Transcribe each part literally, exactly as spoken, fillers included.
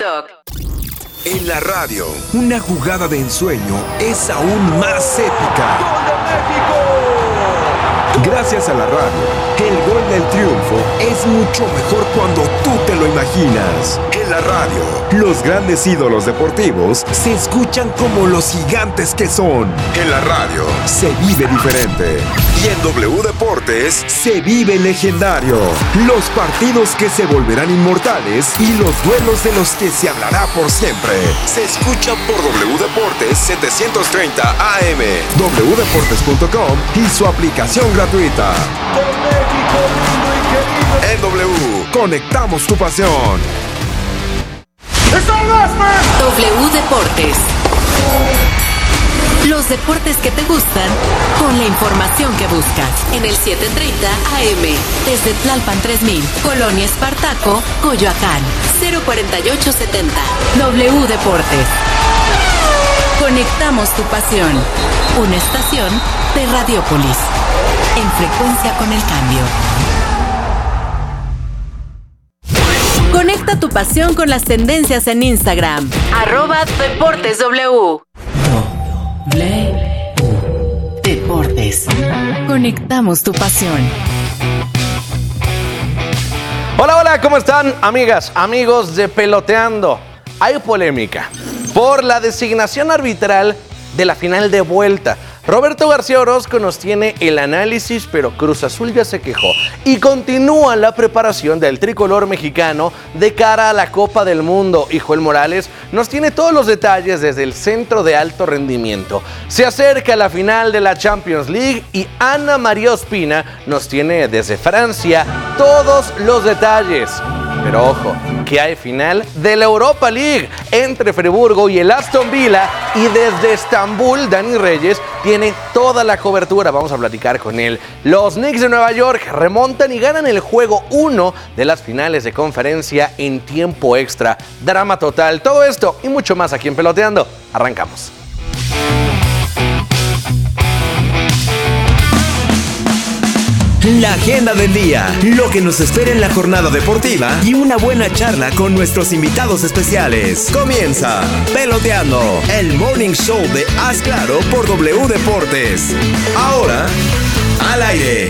TikTok. En la radio, una jugada de ensueño es aún más épica. ¡Gol de México! Gracias a la radio, el gol del triunfo es mucho mejor cuando tú te lo imaginas. En la radio, los grandes ídolos deportivos se escuchan como los gigantes que son. En la radio, se vive diferente. Y en W Deportes, se vive legendario. Los partidos que se volverán inmortales y los duelos de los que se hablará por siempre. Se escucha por W Deportes setecientos treinta A M, w deportes punto com y su aplicación gratuita. ¡De México, lindo y querido! En W, conectamos tu pasión. W Deportes. Los deportes que te gustan con la información que buscas. En el setecientos treinta A M, desde Tlalpan tres mil, Colonia Espartaco, Coyoacán, cero cuarenta y ocho setenta. W Deportes. Conectamos tu pasión. Una estación de Radiopolis. En frecuencia con el cambio. Conecta tu pasión con las tendencias en Instagram. Arroba Deportes W. W Deportes. Conectamos tu pasión. Hola, hola, ¿cómo están, amigas, amigos de Peloteando? Hay polémica por la designación arbitral de la final de vuelta. Roberto García Orozco nos tiene el análisis, pero Cruz Azul ya se quejó y continúa la preparación del tricolor mexicano de cara a la Copa del Mundo. Y Joel Morales nos tiene todos los detalles desde el Centro de Alto Rendimiento. Se acerca la final de la Champions League y Ana María Ospina nos tiene desde Francia todos los detalles. Pero ojo, que hay final de la Europa League entre Friburgo y el Aston Villa, y desde Estambul, Dani Reyes tiene toda la cobertura. Vamos a platicar con él. Los Knicks de Nueva York remontan y ganan el juego uno de las finales de conferencia en tiempo extra. Drama total. Todo esto y mucho más aquí en Peloteando. Arrancamos. La agenda del día, lo que nos espera en la jornada deportiva y una buena charla con nuestros invitados especiales. Comienza Peloteando, el morning show de Haz Claro por W Deportes. Ahora, al aire.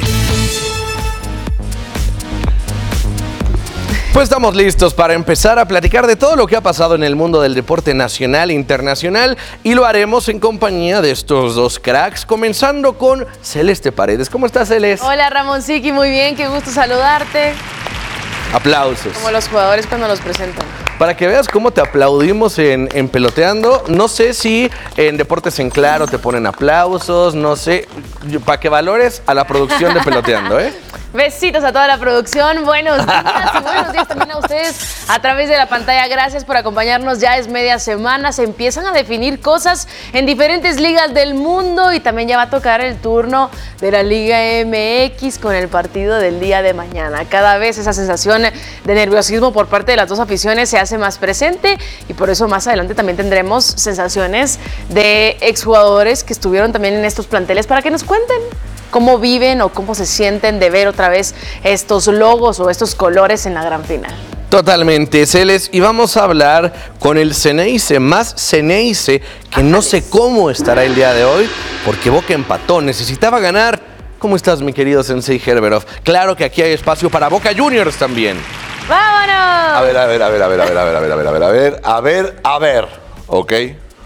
Pues estamos listos para empezar a platicar de todo lo que ha pasado en el mundo del deporte nacional e internacional, y lo haremos en compañía de estos dos cracks, comenzando con Celeste Paredes. ¿Cómo estás, Celeste? Hola, Ramonciki, muy bien, qué gusto saludarte. Aplausos. Como los jugadores cuando los presentan. Para que veas cómo te aplaudimos en, en Peloteando. No sé si en Deportes en Claro te ponen aplausos, no sé, para que valores a la producción de Peloteando, ¿eh? Besitos a toda la producción, buenos días y buenos días también a ustedes a través de la pantalla. Gracias por acompañarnos, ya es media semana, se empiezan a definir cosas en diferentes ligas del mundo y también ya va a tocar el turno de la Liga M X con el partido del día de mañana. Cada vez esa sensación de nerviosismo por parte de las dos aficiones se hace más presente y por eso más adelante también tendremos sensaciones de exjugadores que estuvieron también en estos planteles para que nos cuenten cómo viven o cómo se sienten de ver otra vez estos logos o estos colores en la gran final. Totalmente, Celes, y vamos a hablar con el Ceneice, más Ceneice, que no sé cómo estará el día de hoy, porque Boca empató, necesitaba ganar. ¿Cómo estás, mi querido Sensei Herberov? Claro que aquí hay espacio para Boca Juniors también. ¡Vámonos! A ver, a ver, a ver, a ver, a ver, a ver, a ver, a ver, a ver, a ver, a ver, a ver, ¿ok?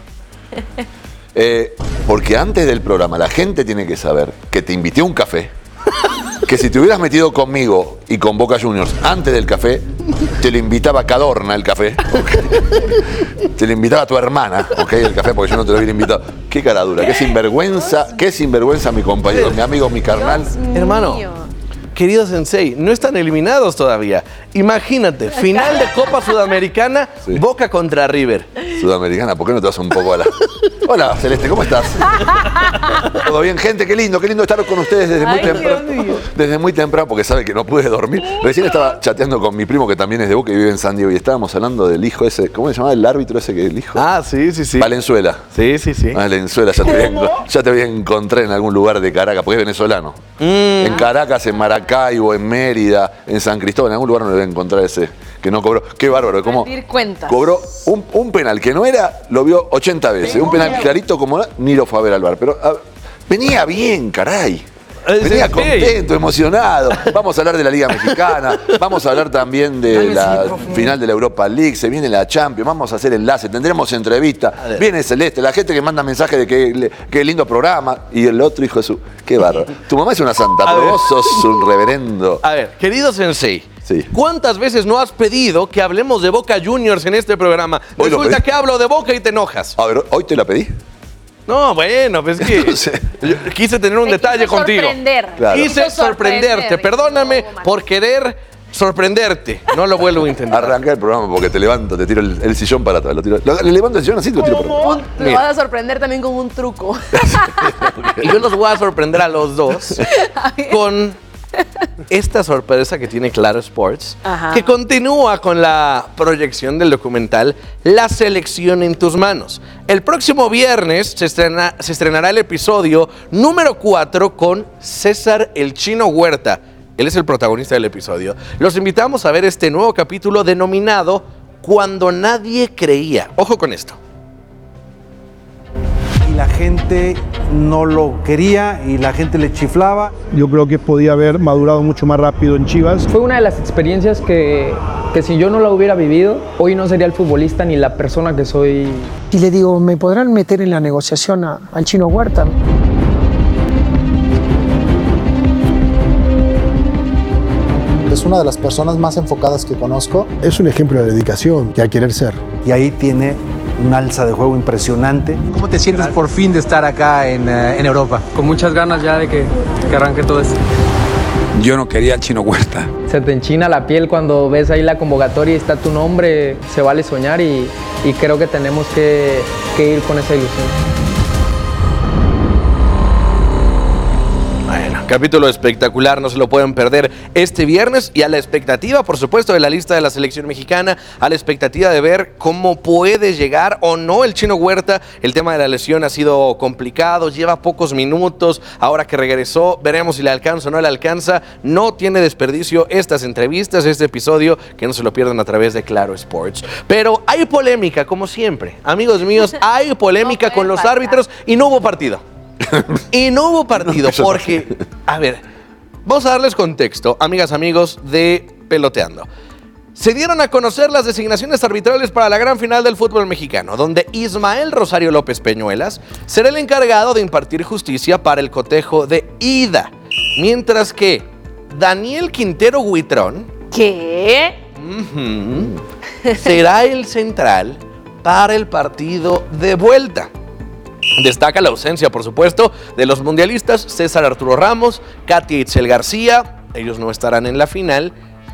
Eh, porque antes del programa la gente tiene que saber que te invité a un café, que si te hubieras metido conmigo y con Boca Juniors antes del café, te lo invitaba Cadorna el café, ¿okay? Te lo invitaba a tu hermana, ¿ok? El café, porque yo no te lo hubiera invitado. Qué cara dura, qué sinvergüenza, qué sinvergüenza mi compañero, mi amigo, mi carnal. Hermano, querido Sensei, no están eliminados todavía. Imagínate, final de Copa Sudamericana, sí. Boca contra River. Sudamericana, ¿por qué no te vas un poco a la...? Hola, Celeste, ¿cómo estás? ¿Todo bien, gente? Qué lindo, qué lindo estar con ustedes desde muy Ay, temprano. Desde muy temprano, porque sabe que no pude dormir. Recién estaba chateando con mi primo, que también es de Boca y vive en San Diego, y estábamos hablando del hijo ese, ¿cómo se llamaba el árbitro ese que el hijo? Ah, sí, sí, sí. Valenzuela. Sí, sí, sí. Valenzuela, ya te, voy a, ya te voy a encontrar en algún lugar de Caracas, porque es venezolano. Mm. En Caracas, en Maracaná. Maracaibo, en Mérida, en San Cristóbal, en algún lugar no le voy a encontrar ese que no cobró. Qué bárbaro, cómo cuentas. cobró un, un penal que no era, lo vio ochenta veces. Un penal clarito como ni lo fue a ver al bar. Pero a, venía bien, caray. Venía contento, emocionado. Vamos a hablar de la Liga Mexicana, vamos a hablar también de la final de la Europa League, se viene la Champions, vamos a hacer enlace, tendremos entrevista. Viene Celeste, la gente que manda mensajes de que, que lindo programa. Y el otro hijo de su... Qué bárbaro. Tu mamá es una santa, a pero ver. Vos sos un reverendo. A ver, querido Sensei. Sí. ¿Cuántas veces no has pedido que hablemos de Boca Juniors en este programa? Hoy Resulta que hablo de Boca y te enojas. A ver, ¿hoy te la pedí? No, bueno, pues es que No sé. yo quise tener un Te detalle quiso contigo. sorprender. Claro. Quise Quiso sorprender. sorprenderte. Perdóname No, por querer sorprenderte. No lo vuelvo a intentar. Arranca el programa porque te levanto, te tiro el, el sillón para atrás. Lo tiro, lo- le levanto el sillón así y te lo tiro para atrás. Te Mira. vas a sorprender también con un truco. Y yo los voy a sorprender a los dos con esta sorpresa que tiene Claro Sports, Ajá. que continúa con la proyección del documental La Selección en tus manos. El próximo viernes se, estrena- se estrenará el episodio número cuatro con César el Chino Huerta. Él es el protagonista del episodio. Los invitamos a ver este nuevo capítulo denominado Cuando nadie creía. Ojo con esto. Y la gente no lo quería y la gente le chiflaba. Yo creo que podía haber madurado mucho más rápido en Chivas. Fue una de las experiencias que, que si yo no la hubiera vivido, hoy no sería el futbolista ni la persona que soy. Y le digo, ¿me podrán meter en la negociación a- al Chino Huerta? Es una de las personas más enfocadas que conozco. Es un ejemplo de dedicación que a querer ser. Y ahí tiene un alza de juego impresionante. ¿Cómo te sientes por fin de estar acá en, eh, en Europa? Con muchas ganas ya de que, que arranque todo esto. Yo no quería al Chino Huerta. Se te enchina la piel cuando ves ahí la convocatoria y está tu nombre, se vale soñar y, y creo que tenemos que, que ir con esa ilusión. Bueno, capítulo espectacular, no se lo pueden perder este viernes y a la expectativa, por supuesto, de la lista de la selección mexicana, a la expectativa de ver cómo puede llegar o no el Chino Huerta. El tema de la lesión ha sido complicado, lleva pocos minutos, ahora que regresó, veremos si le alcanza o no le alcanza. No tiene desperdicio estas entrevistas, este episodio, que no se lo pierdan a través de Claro Sports. Pero hay polémica, como siempre. Amigos míos, hay polémica No con puede los faltar. árbitros y no hubo partido. Y no hubo partido porque, a ver, vamos a darles contexto, amigas, amigos de Peloteando. Se dieron a conocer las designaciones arbitrales para la gran final del fútbol mexicano, donde Ismael Rosario López Peñuelas será el encargado de impartir justicia para el cotejo de ida, mientras que Daniel Quintero Huitrón ¿Qué? ujú, será el central para el partido de vuelta. Destaca la ausencia, por supuesto, de los mundialistas César Arturo Ramos, Katia Itzel García. Ellos no estarán en la final.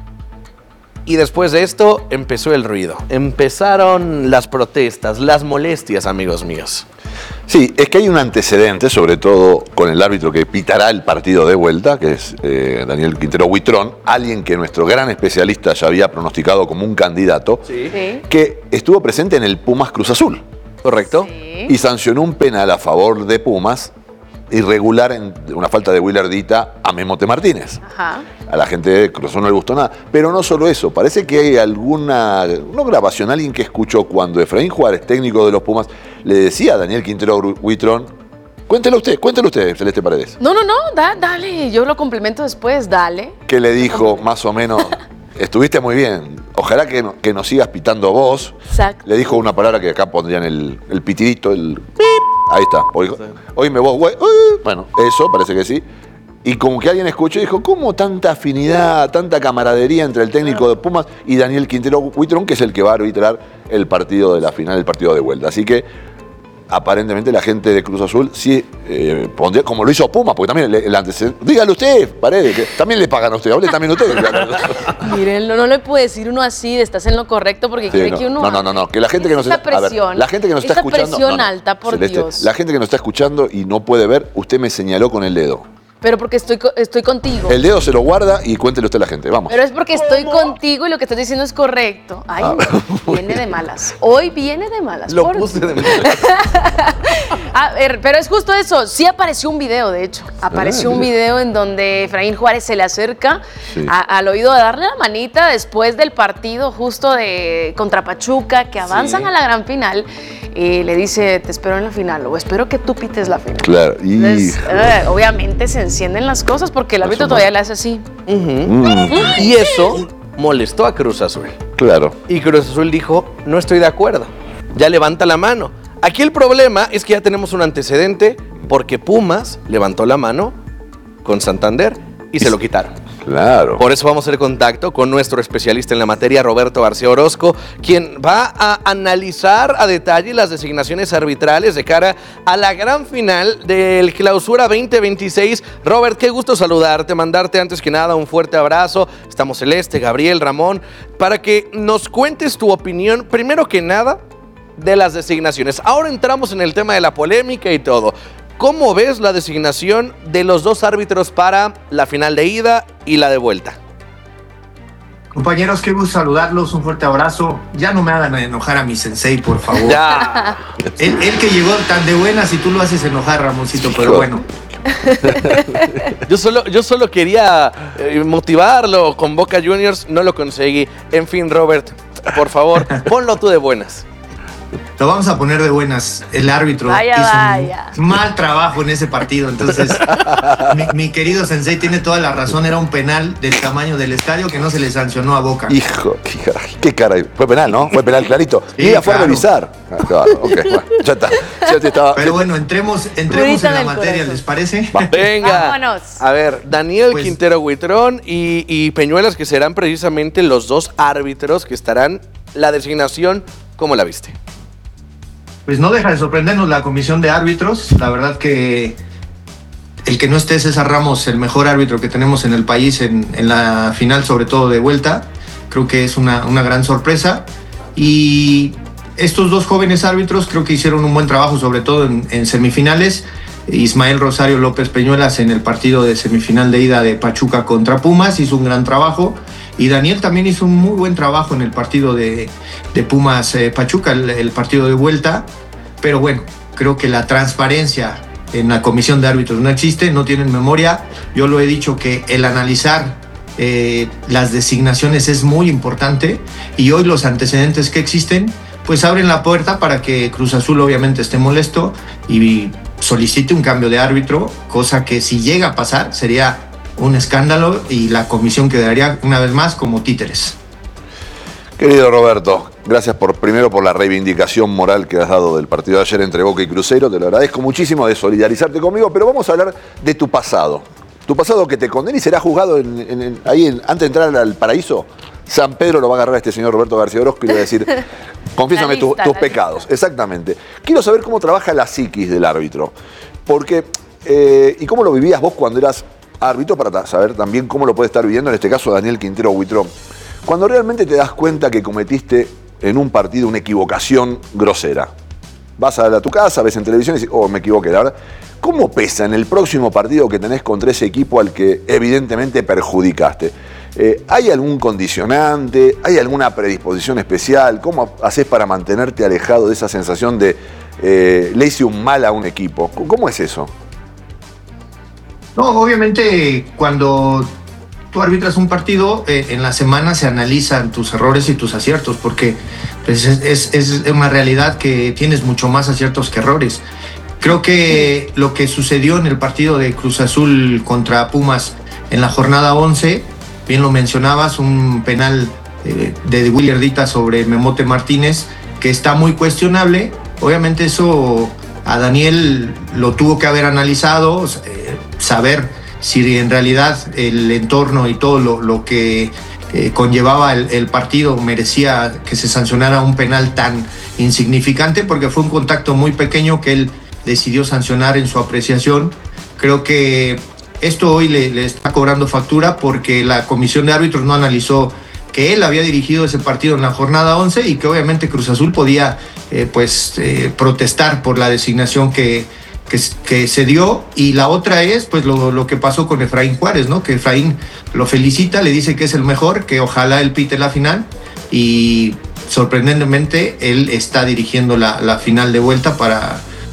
Y después de esto empezó el ruido. Empezaron las protestas, las molestias, amigos míos. Sí, es que hay un antecedente, sobre todo con el árbitro que pitará el partido de vuelta, que es eh, Daniel Quintero Huitrón, alguien que nuestro gran especialista ya había pronosticado como un candidato, Sí. que estuvo presente en el Pumas Cruz Azul. ¿Correcto? Sí. Y sancionó un penal a favor de Pumas, irregular en una falta de Willardita a Memote Martínez. Ajá. A la gente de Cruz Azul no le gustó nada. Pero no solo eso, parece que hay alguna, no grabación, alguien que escuchó cuando Efraín Juárez, técnico de los Pumas, le decía a Daniel Quintero Huitrón, cuéntelo usted, cuéntelo usted, Celeste Paredes. No, no, no, da- dale, yo lo complemento después, dale. Que le dijo más o menos, estuviste muy bien, ojalá que, no- que nos sigas pitando vos. Exacto. Le dijo una palabra que acá pondrían el, el pitidito, el pip. Ahí está. Hoy, oíme vos, güey. Uh, Bueno, eso parece que sí. Y como que alguien escuchó y dijo, ¿cómo tanta afinidad, tanta camaradería entre el técnico de Pumas y Daniel Quintero Huitrón, que es el que va a arbitrar el partido de la final, el partido de vuelta? Así que aparentemente la gente de Cruz Azul sí eh, pondría, como lo hizo Pumas, porque también el, el antecedente. Dígale usted, Paredes, que también le pagan a usted, hable también usted. Miren, no, no le puede decir uno así, de estás en lo correcto, porque Sí, quiere no, que uno... no, no, no, no, que la gente que nos Esta está, a ver, presión, la gente que nos está esta escuchando, presión no, no, alta, por Celeste, Dios. la gente que nos está escuchando y no puede ver, usted me señaló con el dedo. Pero porque estoy, co- estoy contigo. El dedo se lo guarda y cuéntele usted a la gente, vamos. Pero es porque estoy contigo y lo que estás diciendo es correcto. Ay, Ah, no, viene de malas. Hoy viene de malas. Lo por puse Dios. de A ver, pero es justo eso. Sí apareció un video, de hecho. Apareció un video en donde Efraín Juárez se le acerca sí. a, al oído a darle la manita después del partido justo de contra Pachuca, que avanzan sí. a la gran final. Y le dice, te espero en la final, o espero que tú pites la final. Claro. Y... Entonces, eh, obviamente se encienden las cosas porque el árbitro todavía le hace así. Uh-huh. Mm. Y eso molestó a Cruz Azul. Claro. Y Cruz Azul dijo, no estoy de acuerdo. Ya levanta la mano. Aquí el problema es que ya tenemos un antecedente porque Pumas levantó la mano con Santander y se lo quitaron. Claro. Por eso vamos a hacer contacto con nuestro especialista en la materia, Roberto García Orozco, quien va a analizar a detalle las designaciones arbitrales de cara a la gran final del Clausura veinte veintiséis. Robert, qué gusto saludarte, mandarte antes que nada un fuerte abrazo. Estamos Celeste, Gabriel, Ramón, para que nos cuentes tu opinión, primero que nada, de las designaciones. Ahora entramos en el tema de la polémica y todo. ¿Cómo ves la designación de los dos árbitros para la final de ida y la de vuelta? Compañeros, qué gusto saludarlos, un fuerte abrazo. Ya no me hagan enojar a mi sensei, por favor. Ya. Él, él que llegó tan de buenas y tú lo haces enojar, Ramoncito, pero bueno. Yo solo, yo solo quería eh, motivarlo con Boca Juniors, no lo conseguí. En fin, Robert, por favor, ponlo tú de buenas. Lo vamos a poner de buenas. El árbitro vaya, hizo vaya. un mal trabajo en ese partido. Entonces, mi, mi querido sensei tiene toda la razón. Era un penal del tamaño del estadio que no se le sancionó a Boca. Hijo, qué caray. Qué caray. Fue penal, ¿no? Fue penal clarito. Sí, y ella fue claro. a revisar. Ah, claro, ok, bueno, ya está. Ya te estaba... Pero bueno, entremos, entremos en la materia, corazón. ¿Les parece? Venga. Vámonos. A ver, Daniel Pues, Quintero Huitrón y, y Peñuelas, que serán precisamente los dos árbitros que estarán la designación. ¿Cómo la viste? Pues no deja de sorprendernos la comisión de árbitros. La verdad que el que no esté César Ramos, el mejor árbitro que tenemos en el país en, en la final, sobre todo de vuelta, creo que es una, una gran sorpresa. Y estos dos jóvenes árbitros creo que hicieron un buen trabajo, sobre todo en, en semifinales. Ismael Rosario López Peñuelas en el partido de semifinal de ida de Pachuca contra Pumas hizo un gran trabajo. Y Daniel también hizo un muy buen trabajo en el partido de, de Pumas eh, Pachuca, el, el partido de vuelta. Pero bueno, creo que la transparencia en la comisión de árbitros no existe, no tienen memoria. Yo lo he dicho que el analizar eh, las designaciones es muy importante y hoy los antecedentes que existen pues abren la puerta para que Cruz Azul obviamente esté molesto y solicite un cambio de árbitro, cosa que si llega a pasar sería un escándalo y la comisión quedaría una vez más como títeres. Querido Roberto, gracias por primero por la reivindicación moral que has dado del partido de ayer entre Boca y Cruzeiro. Te lo agradezco muchísimo de solidarizarte conmigo, pero vamos a hablar de tu pasado. Tu pasado que te condena y será juzgado en, en, en, ahí en, antes de entrar al paraíso. San Pedro lo va a agarrar a este señor Roberto García Orozco y le va a decir, confiésame tu, tus pecados. Lista. Exactamente. Quiero saber cómo trabaja la psiquis del árbitro. Porque, eh, y cómo lo vivías vos cuando eras árbitro, para saber también cómo lo puede estar viviendo, en este caso, Daniel Quintero Huitrón. Cuando realmente te das cuenta que cometiste en un partido una equivocación grosera. Vas a tu casa, ves en televisión y dices, oh, me equivoqué, la verdad. ¿Cómo pesa en el próximo partido que tenés contra ese equipo al que evidentemente perjudicaste? Eh, ¿Hay algún condicionante? ¿Hay alguna predisposición especial? ¿Cómo haces para mantenerte alejado de esa sensación de eh, le hice un mal a un equipo? ¿Cómo es eso? No, obviamente cuando tú arbitras un partido, eh, en la semana se analizan tus errores y tus aciertos, porque pues, es, es, es una realidad que tienes mucho más aciertos que errores. Creo que lo que sucedió en el partido de Cruz Azul contra Pumas en la jornada once, bien lo mencionabas, un penal eh, de Willy Ardita sobre Memote Martínez, que está muy cuestionable. Obviamente eso a Daniel lo tuvo que haber analizado, eh, saber si en realidad el entorno y todo lo, lo que eh, conllevaba el, el partido merecía que se sancionara un penal tan insignificante, porque fue un contacto muy pequeño que él decidió sancionar en su apreciación. Creo que esto hoy le, le está cobrando factura porque la comisión de árbitros no analizó que él había dirigido ese partido en la jornada once y que obviamente Cruz Azul podía eh, pues, eh, protestar por la designación que, que, que se dio. Y la otra es pues lo, lo que pasó con Efraín Juárez, ¿no? Que Efraín lo felicita, le dice que es el mejor, que ojalá él pite la final, y sorprendentemente él está dirigiendo la, la final de vuelta para,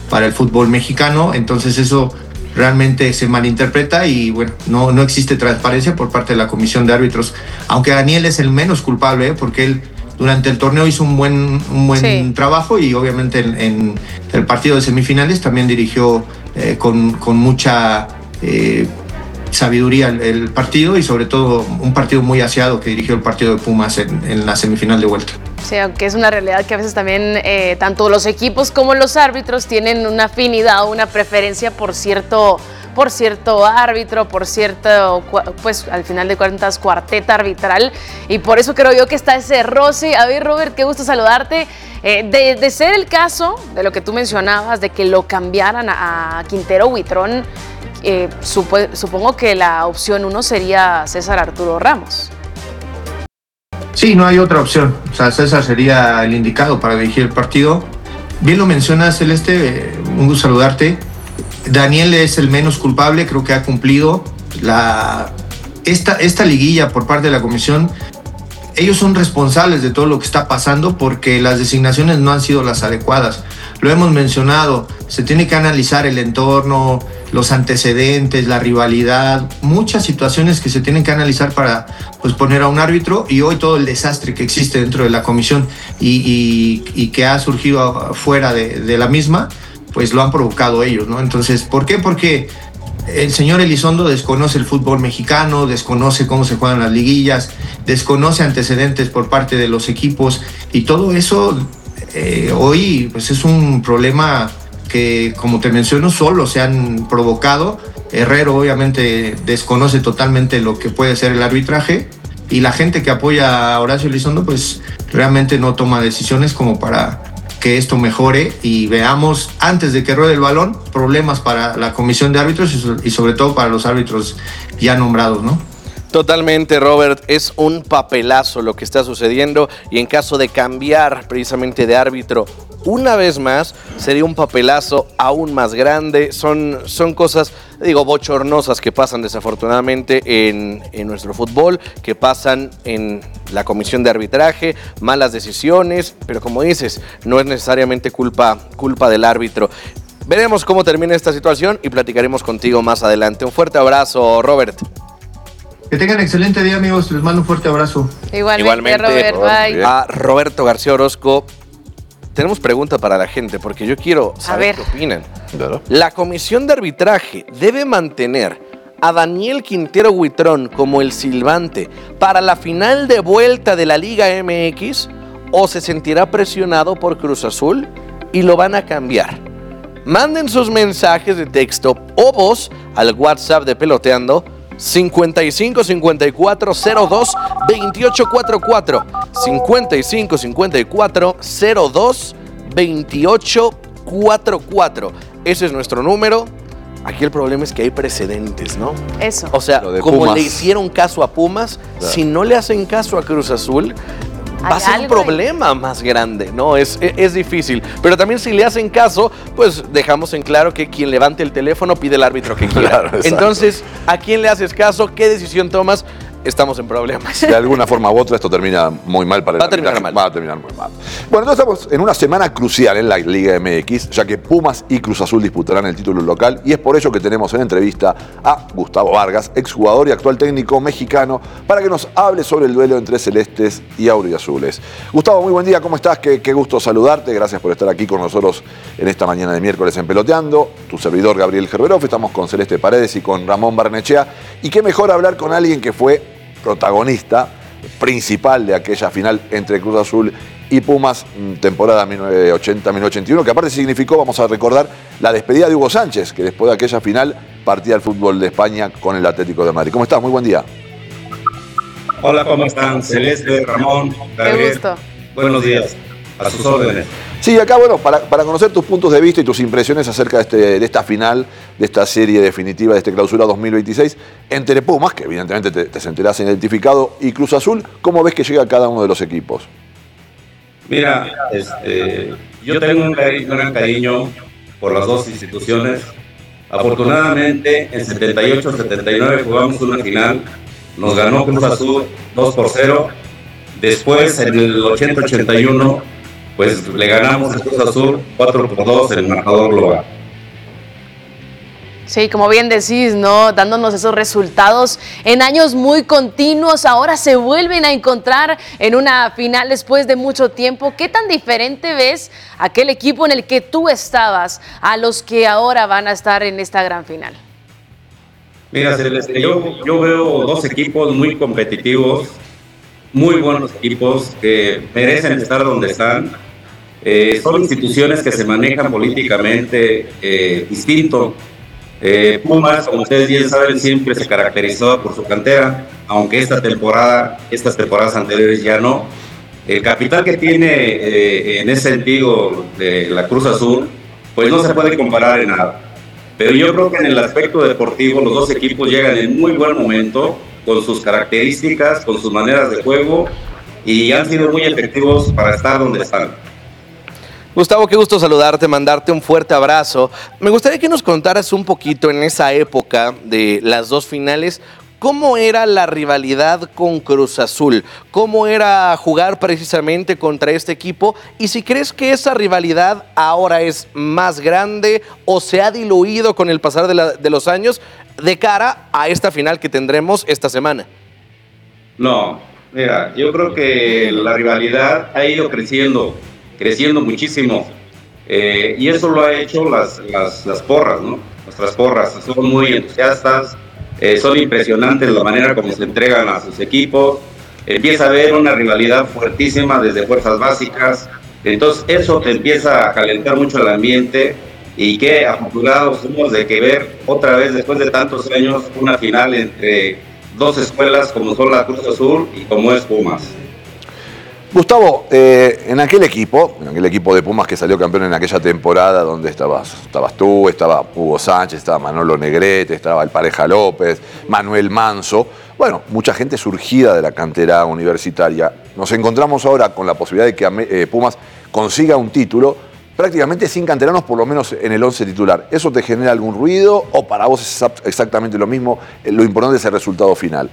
para el fútbol mexicano. Entonces eso realmente se malinterpreta y bueno, no, no existe transparencia por parte de la comisión de árbitros, aunque Daniel es el menos culpable, ¿eh? Porque él durante el torneo hizo un buen, un buen sí. trabajo y obviamente en, en el partido de semifinales también dirigió eh, con, con mucha eh, sabiduría el, el partido y sobre todo un partido muy aseado que dirigió el partido de Pumas en, en la semifinal de vuelta. Sí, aunque es una realidad que a veces también eh, tanto los equipos como los árbitros tienen una afinidad o una preferencia por cierto, por cierto árbitro, por cierto, pues al final de cuentas cuarteta arbitral, y por eso creo yo que está ese roce. A ver, Robert, qué gusto saludarte. Eh, de, de ser el caso de lo que tú mencionabas, de que lo cambiaran a, a Quintero Huitrón, eh, supo, supongo que la opción uno sería César Arturo Ramos. Sí, no hay otra opción. O sea, César sería el indicado para dirigir el partido. Bien lo mencionas, Celeste, un gusto saludarte. Daniel es el menos culpable, creo que ha cumplido la esta, esta liguilla por parte de la comisión. Ellos son responsables de todo lo que está pasando porque las designaciones no han sido las adecuadas. Lo hemos mencionado, se tiene que analizar el entorno, los antecedentes, la rivalidad, muchas situaciones que se tienen que analizar para pues, poner a un árbitro, y hoy todo el desastre que existe dentro de la comisión y, y, y que ha surgido fuera de, de la misma, pues lo han provocado ellos, ¿no? Entonces, ¿por qué? Porque el señor Elizondo desconoce el fútbol mexicano, desconoce cómo se juegan las liguillas, desconoce antecedentes por parte de los equipos, y todo eso eh, hoy pues es un problema que, como te menciono, solo se han provocado. Herrero obviamente desconoce totalmente lo que puede ser el arbitraje, y la gente que apoya a Horacio Elizondo pues realmente no toma decisiones como para que esto mejore y veamos, antes de que ruede el balón, problemas para la comisión de árbitros y sobre todo para los árbitros ya nombrados, ¿no? Totalmente, Robert, es un papelazo lo que está sucediendo, y en caso de cambiar precisamente de árbitro una vez más, sería un papelazo aún más grande. Son, son cosas, digo, bochornosas que pasan desafortunadamente en, en nuestro fútbol, que pasan en la comisión de arbitraje, malas decisiones, pero como dices, no es necesariamente culpa, culpa del árbitro. Veremos cómo termina esta situación y platicaremos contigo más adelante. Un fuerte abrazo, Robert. Que tengan excelente día, amigos. Les mando un fuerte abrazo. Igualmente, Igualmente Robert, bye. A Roberto García Orozco, tenemos pregunta para la gente, porque yo quiero saber qué opinan. Claro. La comisión de arbitraje debe mantener a Daniel Quintero Huitrón como el silbante para la final de vuelta de la Liga M X, o se sentirá presionado por Cruz Azul y lo van a cambiar. Manden sus mensajes de texto o voz al WhatsApp de Peloteando cincuenta y cinco cincuenta y cuatro cero dos veintiocho cuarenta y cuatro, cincuenta y cinco cincuenta y cuatro cero dos veintiocho cuarenta y cuatro. Ese es nuestro número. Aquí el problema es que hay precedentes, ¿no? Eso. O sea, como Pumas. le hicieron caso a Pumas, claro, si no le hacen caso a Cruz Azul, va a ser un problema más grande, ¿no? Es, es, es difícil. Pero también si le hacen caso, pues dejamos en claro que quien levante el teléfono pide el árbitro que quiera. Claro, entonces, ¿a quién le haces caso? ¿Qué decisión tomas? Estamos en problemas. De alguna forma u otra esto termina muy mal para el Va a terminar arbitraje. mal. Va a terminar muy mal. Bueno, entonces estamos en una semana crucial en la Liga M X, ya que Pumas y Cruz Azul disputarán el título local, y es por ello que tenemos en entrevista a Gustavo Vargas, exjugador y actual técnico mexicano, para que nos hable sobre el duelo entre celestes y auriazules. Gustavo, muy buen día, ¿cómo estás? Qué, qué gusto saludarte, gracias por estar aquí con nosotros en esta mañana de miércoles en Peloteando. Tu servidor Gabriel Gerberov, estamos con Celeste Paredes y con Ramón Barnechea, y qué mejor hablar con alguien que fue protagonista principal de aquella final entre Cruz Azul y Pumas, temporada mil novecientos ochenta mil novecientos ochenta y uno, que aparte significó, vamos a recordar, la despedida de Hugo Sánchez, que después de aquella final partía al fútbol de España con el Atlético de Madrid. ¿Cómo estás? Muy buen día. Hola, ¿cómo están? Celeste, Ramón, Gabriel. Qué gusto. Buenos días. A sus órdenes. Sí, acá, bueno, para, para conocer tus puntos de vista y tus impresiones acerca de, este, de esta final, de esta serie definitiva, de este clausura dos mil veintiséis, entre Pumas, que evidentemente te, te sentirás identificado, y Cruz Azul, ¿cómo ves que llega cada uno de los equipos? Mira, este, yo tengo un, cari- un gran cariño por las dos instituciones. Afortunadamente, en setenta y ocho setenta y nueve jugamos una final, nos ganó Cruz Azul dos por cero. Después, en el ochenta ochenta y uno, pues le ganamos a Cruz Azul cuatro por dos en el marcador global. Sí, como bien decís, ¿no? Dándonos esos resultados en años muy continuos, ahora se vuelven a encontrar en una final después de mucho tiempo. ¿Qué tan diferente ves aquel equipo en el que tú estabas a los que ahora van a estar en esta gran final? Mira, Celeste, yo, yo veo dos equipos muy competitivos, muy buenos equipos que merecen estar donde están. Eh, son instituciones que se manejan políticamente eh, distinto. Eh, Pumas, como ustedes bien saben, siempre se caracterizó por su cantera, aunque esta temporada, estas temporadas anteriores ya no. El capital que tiene eh, en ese sentido de la Cruz Azul, pues no se puede comparar en nada. Pero yo creo que en el aspecto deportivo los dos equipos llegan en muy buen momento, con sus características, con sus maneras de juego, y han sido muy efectivos para estar donde están. Gustavo, qué gusto saludarte, mandarte un fuerte abrazo. Me gustaría que nos contaras un poquito en esa época de las dos finales, ¿cómo era la rivalidad con Cruz Azul? ¿Cómo era jugar precisamente contra este equipo? Y si crees que esa rivalidad ahora es más grande o se ha diluido con el pasar de, la, de los años de cara a esta final que tendremos esta semana. No, mira, yo creo que la rivalidad ha ido creciendo. creciendo muchísimo, eh, y eso lo ha hecho las, las, las porras, ¿no? Nuestras porras son muy entusiastas, eh, son impresionantes la manera como se entregan a sus equipos, empieza a haber una rivalidad fuertísima desde fuerzas básicas, entonces eso te empieza a calentar mucho el ambiente, y qué afortunados somos de que ver otra vez después de tantos años una final entre dos escuelas como son la Cruz Azul y como es Pumas. Gustavo, eh, en aquel equipo, en aquel equipo de Pumas que salió campeón en aquella temporada donde estabas, estabas tú, estaba Hugo Sánchez, estaba Manolo Negrete, estaba el Pareja López, Manuel Manso, bueno, mucha gente surgida de la cantera universitaria. Nos encontramos ahora con la posibilidad de que eh, Pumas consiga un título prácticamente sin canteranos, por lo menos en el once titular. ¿Eso te genera algún ruido o para vos es exactamente lo mismo? Lo importante es el resultado final.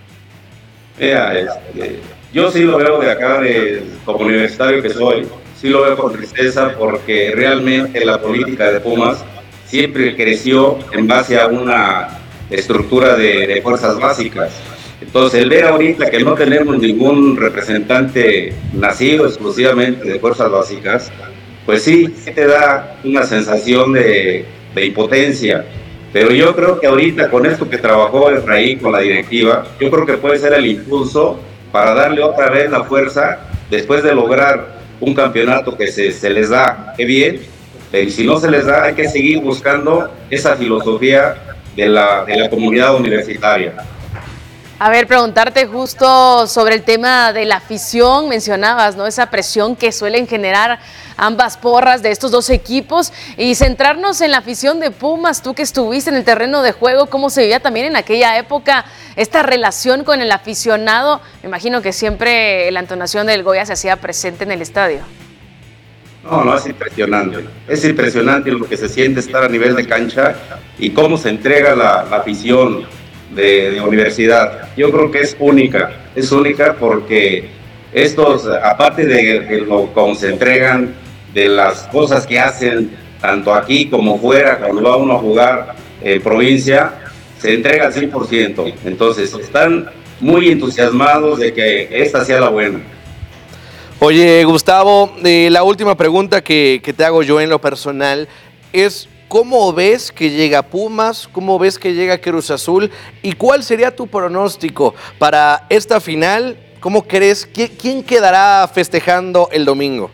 Mira, este... yo sí lo veo de acá, de, como universitario que soy, sí lo veo con tristeza porque realmente la política de Pumas siempre creció en base a una estructura de, de fuerzas básicas. Entonces, el ver ahorita que no tenemos ningún representante nacido exclusivamente de fuerzas básicas, pues sí, sí te da una sensación de, de impotencia. Pero yo creo que ahorita con esto que trabajó Efraín con la directiva, yo creo que puede ser el impulso para darle otra vez la fuerza después de lograr un campeonato que se, se les da, qué bien, pero si no se les da hay que seguir buscando esa filosofía de la, de la comunidad universitaria. A ver, preguntarte justo sobre el tema de la afición, mencionabas, ¿no? Esa presión que suelen generar ambas porras de estos dos equipos y centrarnos en la afición de Pumas, tú que estuviste en el terreno de juego, ¿cómo se vivía también en aquella época esta relación con el aficionado? Me imagino que siempre la entonación del Goya se hacía presente en el estadio. No, no, es impresionante, es impresionante lo que se siente estar a nivel de cancha y cómo se entrega la, la afición de, de universidad. Yo creo que es única, es única porque estos, aparte de, de lo cómo se entregan, de las cosas que hacen, tanto aquí como fuera, cuando va uno a jugar en provincia, se entrega al cien por ciento. Entonces, están muy entusiasmados de que esta sea la buena. Oye, Gustavo, eh, la última pregunta que, que te hago yo en lo personal es: ¿cómo ves que llega Pumas? ¿Cómo ves que llega Cruz Azul? ¿Y cuál sería tu pronóstico para esta final? ¿Cómo crees? ¿Quién quedará festejando el domingo?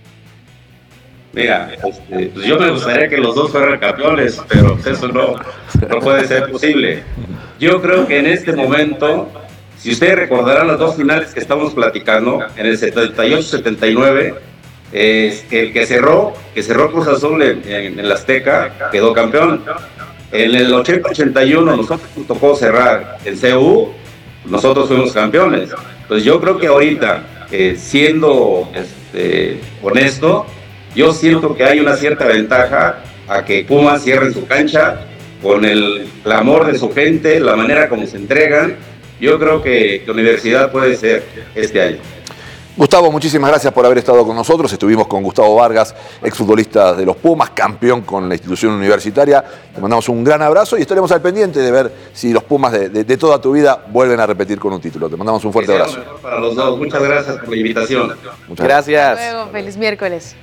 Mira, este, pues yo me gustaría que los dos fueran campeones, pero eso no, no puede ser posible. Yo creo que en este momento, si ustedes recordarán las dos finales que estamos platicando, en el setenta y ocho setenta y nueve, eh, el que cerró, que cerró Cruz Azul en, en, en el Azteca, quedó campeón. En el ochenta ochenta y uno nosotros nos tocó cerrar en C U, nosotros fuimos campeones. Pues yo creo que ahorita, eh, siendo este, honesto, yo siento que hay una cierta ventaja a que Pumas cierre su cancha con el clamor de su gente, la manera como se entregan. Yo creo que la universidad puede ser este año. Gustavo, muchísimas gracias por haber estado con nosotros. Estuvimos con Gustavo Vargas, exfutbolista de los Pumas, campeón con la institución universitaria. Te mandamos un gran abrazo y estaremos al pendiente de ver si los Pumas de, de, de toda tu vida vuelven a repetir con un título. Te mandamos un fuerte que sea abrazo. lo mejor para los dos. Muchas gracias por la invitación. Muchas gracias. Hasta luego, feliz miércoles.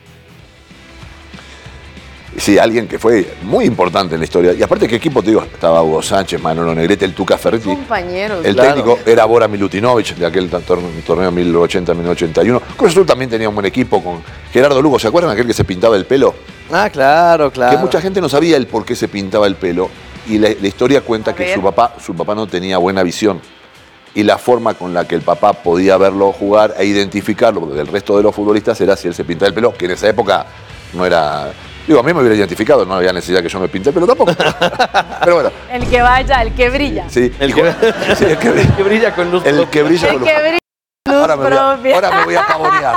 Sí, alguien que fue muy importante en la historia. Y aparte, ¿qué equipo te digo? Estaba Hugo Sánchez, Manolo Negrete, el Tuca Ferretti. Compañeros. El claro. técnico era Bora Milutinovic, de aquel torneo, torneo mil novecientos ochenta a mil novecientos ochenta y uno. Cruz Azul también tenía un buen equipo con Gerardo Lugo. ¿Se acuerdan aquel que se pintaba el pelo? Ah, claro, claro. Que mucha gente no sabía el por qué se pintaba el pelo. Y la, la historia cuenta que su papá, su papá no tenía buena visión. Y la forma con la que el papá podía verlo jugar e identificarlo del resto de los futbolistas era si él se pintaba el pelo, que en esa época no era... Digo, a mí me hubiera identificado, no había necesidad que yo me pinte el pelo tampoco. Pero bueno. El que vaya, el que brilla. Sí, el que, sí, el que, el que brilla con luz El propia. que brilla el con luz que brilla con luz ahora me voy a, propia. ahora me voy a pavonear.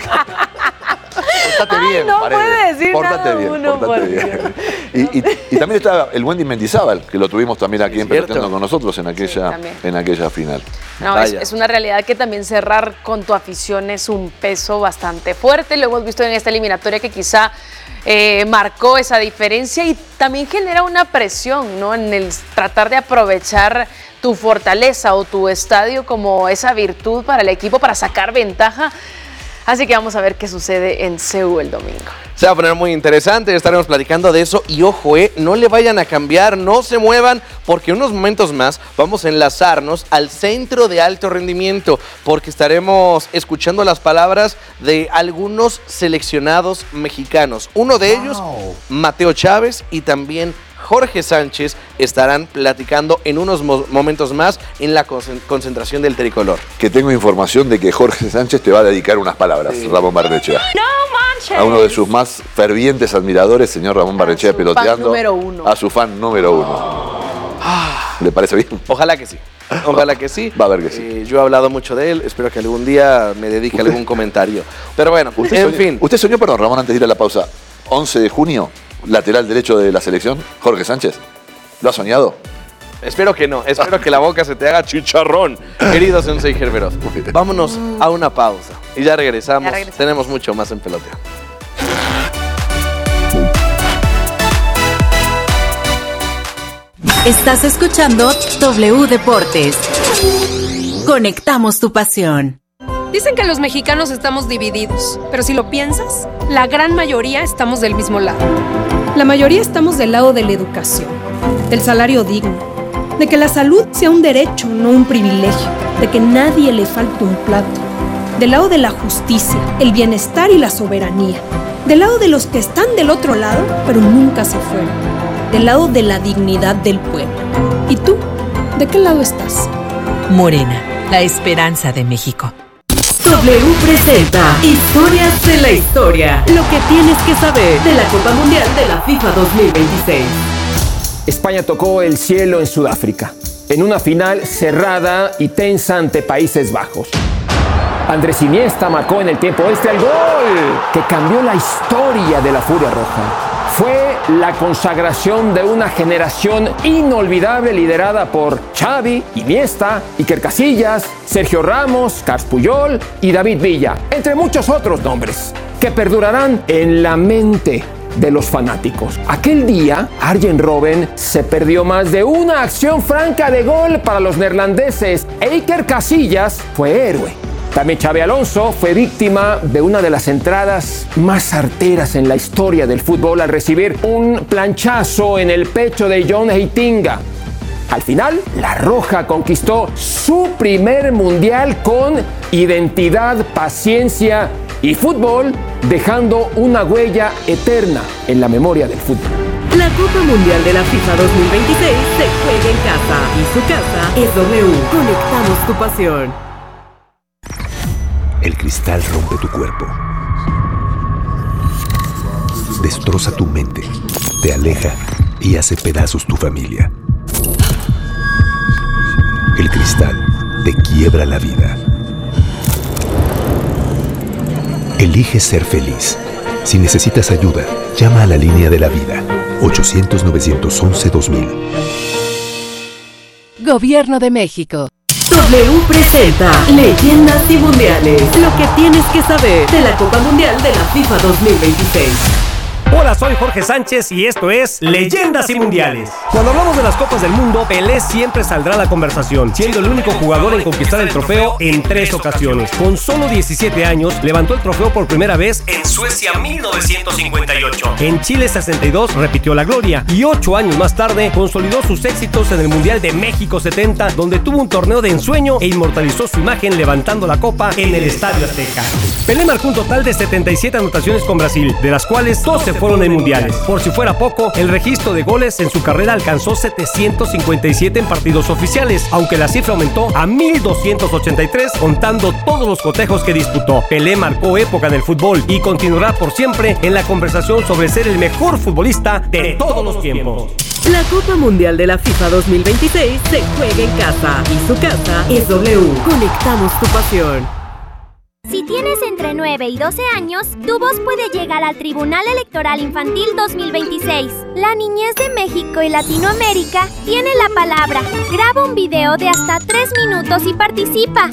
Pórtate Ay, bien, no Paredes. puede decir Pórtate nada bien, uno, pórtate por bien. Y, y, y también está el Wendy Mendizábal, que lo tuvimos también aquí en Peloteando con nosotros en aquella, Sí, en aquella final. No, es, es una realidad que también cerrar con tu afición es un peso bastante fuerte. Lo hemos visto en esta eliminatoria que quizá eh, marcó esa diferencia y también genera una presión, ¿no? En el tratar de aprovechar tu fortaleza o tu estadio como esa virtud para el equipo, para sacar ventaja. Así que vamos a ver qué sucede en Seúl el domingo. Se va a poner muy interesante, estaremos platicando de eso y ojo, eh, no le vayan a cambiar, no se muevan, porque en unos momentos más vamos a enlazarnos al Centro de Alto Rendimiento, porque estaremos escuchando las palabras de algunos seleccionados mexicanos. Uno de ellos, Mateo Chávez, y también Jorge Sánchez estarán platicando en unos mo- momentos más en la concentración del tricolor. Que tengo información de que Jorge Sánchez te va a dedicar unas palabras, sí. Ramón Barrenechea. ¡No manches! A uno de sus más fervientes admiradores, señor Ramón Barrenechea, Peloteando. Número uno. A su fan número uno. ¿Le parece bien? Ojalá que sí. Ojalá que sí. Va a ver que sí. Eh, yo he hablado mucho de él, espero que algún día me dedique a algún comentario. Pero bueno, ¿Usted en soñó, fin. ¿Usted soñó, perdón, Ramón, antes de ir a la pausa, once de junio, lateral derecho de la selección, Jorge Sánchez? ¿Lo ha soñado? Espero que no, espero que la boca se te haga chicharrón, queridos Once y Gerberos. Vámonos a una pausa y ya regresamos. Ya regresamos. Tenemos mucho más en Peloteo. Estás escuchando W Deportes. Conectamos tu pasión. Dicen que los mexicanos estamos divididos, pero si lo piensas, la gran mayoría estamos del mismo lado. La mayoría estamos del lado de la educación, del salario digno, de que la salud sea un derecho, no un privilegio, de que nadie le falte un plato, del lado de la justicia, el bienestar y la soberanía, del lado de los que están del otro lado, pero nunca se fueron, del lado de la dignidad del pueblo. ¿Y tú? ¿De qué lado estás? Morena, la esperanza de México. W presenta Historias de la Historia. Lo que tienes que saber de la Copa Mundial de la FIFA dos mil veintiséis. España tocó el cielo en Sudáfrica, en una final cerrada y tensa ante Países Bajos. Andrés Iniesta marcó en el tiempo extra el gol que cambió la historia de la Furia Roja. Fue la consagración de una generación inolvidable liderada por Xavi, Iniesta, Iker Casillas, Sergio Ramos, Carles Puyol y David Villa, entre muchos otros nombres, que perdurarán en la mente de los fanáticos. Aquel día, Arjen Robben se perdió más de una acción franca de gol para los neerlandeses e Iker Casillas fue héroe. También Xabi Alonso fue víctima de una de las entradas más certeras en la historia del fútbol al recibir un planchazo en el pecho de John Heitinga. Al final, la Roja conquistó su primer mundial con identidad, paciencia y fútbol, dejando una huella eterna en la memoria del fútbol. La Copa Mundial de la FIFA dos mil veintiséis se juega en casa y su casa es W. Conectamos tu pasión. El cristal rompe tu cuerpo, destroza tu mente, te aleja y hace pedazos tu familia. El cristal te quiebra la vida. Elige ser feliz. Si necesitas ayuda, llama a la línea de la vida, ochocientos, novecientos once, dos mil. Gobierno de México. W presenta Leyendas y Mundiales. Lo que tienes que saber de la Copa Mundial de la FIFA dos mil veintiséis. Hola, soy Jorge Sánchez y esto es Leyendas y Mundiales. Cuando hablamos de las Copas del Mundo, Pelé siempre saldrá a la conversación, siendo el único jugador en conquistar el trofeo en tres ocasiones. Con solo diecisiete años, levantó el trofeo por primera vez en Suecia mil novecientos cincuenta y ocho. En Chile sesenta y dos repitió la gloria y ocho años más tarde consolidó sus éxitos en el Mundial de México setenta, donde tuvo un torneo de ensueño e inmortalizó su imagen levantando la copa en el Estadio Azteca. Pelé marcó un total de setenta y siete anotaciones con Brasil, de las cuales doce fueron en mundiales. Por si fuera poco, el registro de goles en su carrera alcanzó setecientos cincuenta y siete en partidos oficiales, aunque la cifra aumentó a mil doscientos ochenta y tres contando todos los cotejos que disputó. Pelé marcó época en el fútbol y continuará por siempre en la conversación sobre ser el mejor futbolista de todos los tiempos. La Copa Mundial de la FIFA dos mil veintiséis se juega en casa y su casa es W. Conectamos tu pasión. Si tienes entre nueve y doce años, tu voz puede llegar al Tribunal Electoral Infantil dos mil veintiséis. La niñez de México y Latinoamérica tiene la palabra. Graba un video de hasta tres minutos y participa.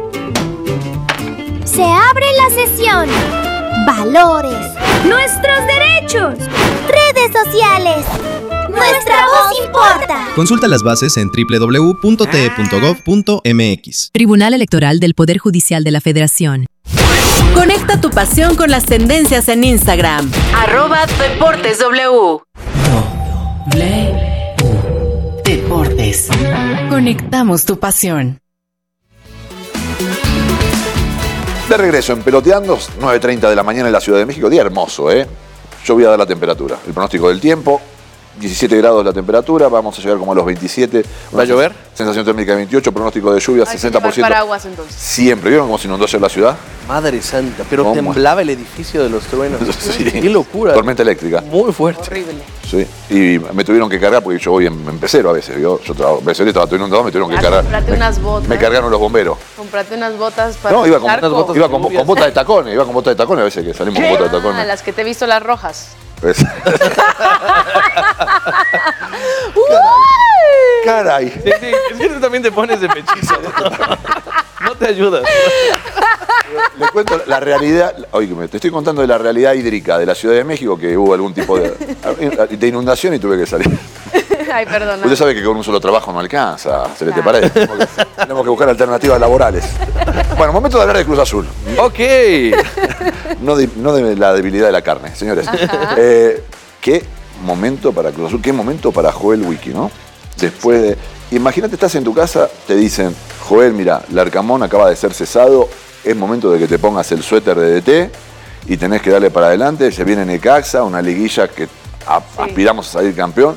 Se abre la sesión. Valores. Nuestros derechos. Redes sociales. Nuestra voz importa. Consulta las bases en doble u doble u doble u punto t e punto gov punto m x. Tribunal Electoral del Poder Judicial de la Federación. Conecta tu pasión con las tendencias en Instagram. Arroba Deportes W. W. Deportes. Conectamos tu pasión. De regreso en Peloteando, nueve treinta de la mañana en la Ciudad de México. Día hermoso, ¿eh? Yo voy a dar la temperatura. El pronóstico del tiempo. diecisiete grados la temperatura, vamos a llegar como a los veintisiete. ¿Va a llover? Sensación térmica veintiocho, pronóstico de lluvia Hay sesenta por ciento. Que paraguas, entonces. Siempre, ¿vieron cómo se inundó ayer la ciudad? Madre santa, pero ¿Cómo? temblaba el edificio de los truenos. Sí. Qué locura. Tormenta eléctrica. Muy fuerte. Horrible. Sí, y me tuvieron que cargar porque yo voy en, en pecero a veces. Yo, yo trabajo, pecero y estaba todo inundado, me tuvieron que Ah, cargar. comprate me, unas botas. me cargaron los bomberos. Comprate unas botas para No, iba el con, charco. unas botas, iba con, con botas de tacones, iba con botas de tacones a veces que salimos ¿Qué? con botas de tacones. Ah, las que te he visto, las rojas. Pues, caray. Sí, sí, es que tú también te pones de pechizo. No, no te ayudas. Le cuento la realidad, oye, te estoy contando de la realidad hídrica de la Ciudad de México, que hubo algún tipo de, de inundación y tuve que salir. Ay, perdona. Usted sabe que con un solo trabajo no alcanza, se le te parece. Tenemos que, tenemos que buscar alternativas laborales. Bueno, momento de hablar de Cruz Azul. Ok. No de, no de la debilidad de la carne, señores. Eh, qué momento para Cruz Azul, qué momento para Joel Wiki, ¿no? Después de... Imagínate, estás en tu casa, te dicen, Joel, mira, Larcamón acaba de ser cesado, es momento de que te pongas el suéter de D T y tenés que darle para adelante, se viene Necaxa, una liguilla que a, sí. aspiramos a salir campeón.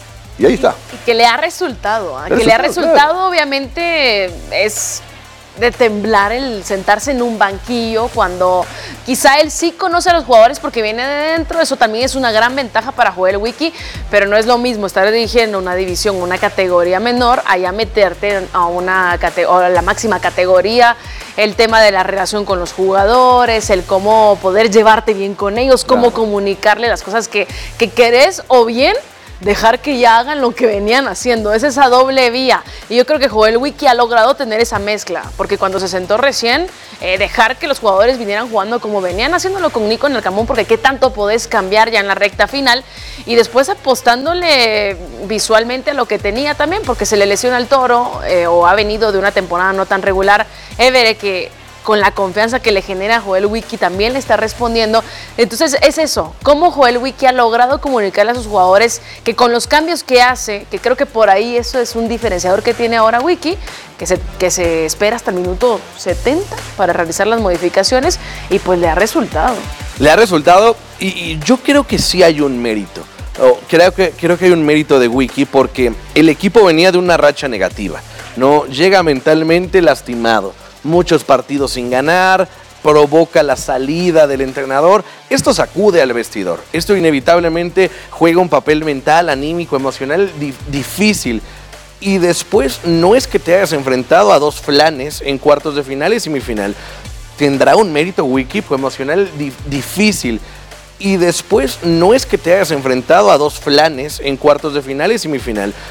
Y ahí está. Y que le ha resultado, ¿eh? Le que le ha resultado, claro. Obviamente, es de temblar el sentarse en un banquillo cuando quizá él sí conoce a los jugadores porque viene de dentro. Eso también es una gran ventaja para Joel Wiki, pero no es lo mismo estar dirigiendo una división, una categoría menor, allá meterte a una a la máxima categoría. El tema de la relación con los jugadores, el cómo poder llevarte bien con ellos, cómo claro. comunicarle las cosas que, que querés o bien dejar que ya hagan lo que venían haciendo. Es esa doble vía. Y yo creo que Joel Wiki ha logrado tener esa mezcla, porque cuando se sentó recién, eh, dejar que los jugadores vinieran jugando como venían haciéndolo con Nico en el Camón, porque qué tanto podés cambiar ya en la recta final, y después apostándole visualmente a lo que tenía también, porque se le lesiona el Toro, eh, o ha venido de una temporada no tan regular. Évere, que con la confianza que le genera a Joel Wiki también le está respondiendo. Entonces es eso, cómo Joel Wiki ha logrado comunicarle a sus jugadores que con los cambios que hace, que creo que por ahí eso es un diferenciador que tiene ahora Wiki, que se, que se espera hasta el minuto setenta para realizar las modificaciones, y pues le ha resultado. Le ha resultado y, y yo creo que sí hay un mérito. Oh, creo, que, creo que hay un mérito de Wiki porque el equipo venía de una racha negativa, ¿no? Llega mentalmente lastimado. Muchos partidos sin ganar, provoca la salida del entrenador. Esto sacude al vestidor. Esto inevitablemente juega un papel mental, anímico, emocional di- difícil. Y después no es que te hayas enfrentado a dos flanes en cuartos de final y semifinal. Tendrá un mérito Wiki emocional di- difícil. Y después no es que te hayas enfrentado a dos flanes en cuartos de final y semifinal.